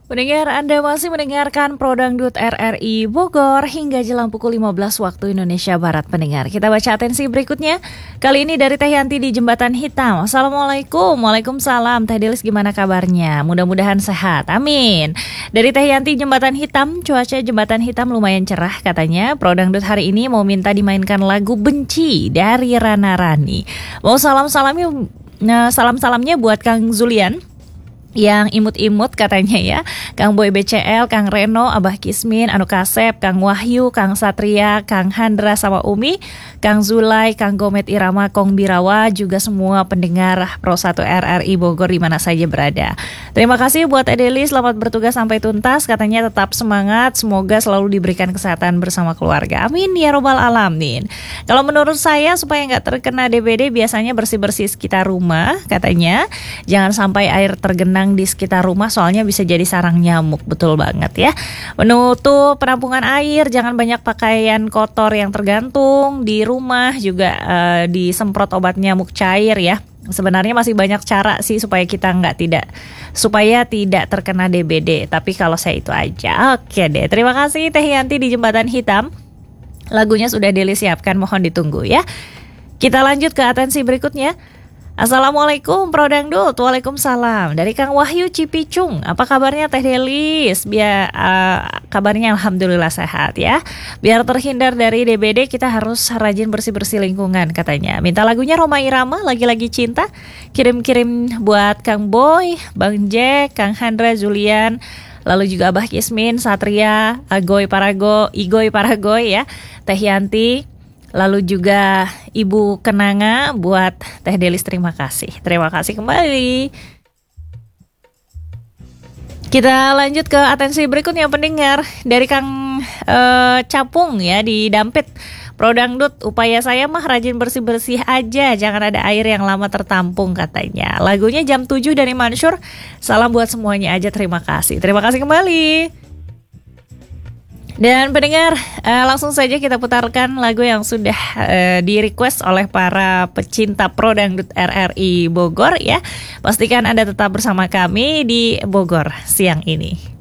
Pendengar, Anda masih mendengarkan Pro Dangdut RRI Bogor hingga jelang pukul 15 waktu Indonesia Barat. Pendengar, kita baca atensi berikutnya. Kali ini dari Teh Yanti di Jembatan Hitam. Assalamualaikum. Waalaikumsalam. Teh Delis, gimana kabarnya? Mudah-mudahan sehat. Amin. Dari Teh Yanti Jembatan Hitam, cuaca Jembatan Hitam lumayan cerah katanya. Pro Dangdut hari ini mau minta dimainkan lagu Benci dari Rana Rani. Mau salam-salamnya buat Kang Zulian yang imut-imut katanya ya, Kang Boy BCL, Kang Reno, Abah Kismin, Anu Kasep, Kang Wahyu, Kang Satria, Kang Handra sama Umi, Kang Zulay, Kang Gomet Irama, Kong Birawa, juga semua pendengar Pro 1 RRI Bogor di mana saja berada. Terima kasih buat Edeli, selamat bertugas sampai tuntas, katanya tetap semangat, semoga selalu diberikan kesehatan bersama keluarga. Amin ya robbal alamin. Kalau menurut saya supaya nggak terkena DBD biasanya bersih-bersih sekitar rumah katanya, jangan sampai air tergenang di sekitar rumah soalnya bisa jadi sarang nyamuk. Betul banget ya. Menutup penampungan air, jangan banyak pakaian kotor yang tergantung di rumah, juga disemprot obat nyamuk cair ya. Sebenarnya masih banyak cara sih supaya kita tidak terkena DBD, tapi kalau saya itu aja. Oke deh, terima kasih Teh Yanti di Jembatan Hitam. Lagunya sudah Deli siapkan, mohon ditunggu ya. Kita lanjut ke atensi berikutnya. Assalamualaikum Pro Dangdut. Waalaikumsalam. Dari Kang Wahyu Cipicung. Apa kabarnya Teh Delis? Kabarnya alhamdulillah sehat ya. Biar terhindar dari DBD kita harus rajin bersih-bersih lingkungan katanya. Minta lagunya Rhoma Irama, Lagi-Lagi Cinta. Kirim-kirim buat Kang Boy, Bang Jack, Kang Handra, Julian, lalu juga Abah Kismin, Satria, Igoy Paragoy ya, Teh Yanti, lalu juga Ibu Kenanga buat Teh Delis. Terima kasih kembali. Kita lanjut ke atensi berikutnya pendengar. Dari Kang Capung ya di Dampit. Pro Dangdut, upaya saya mah rajin bersih-bersih aja, jangan ada air yang lama tertampung katanya. Lagunya Jam 7 dari Mansur. Salam buat semuanya aja, terima kasih kembali. Dan pendengar, langsung saja kita putarkan lagu yang sudah di-request oleh para pecinta Pro Dangdut RRI Bogor ya. Pastikan Anda tetap bersama kami di Bogor siang ini.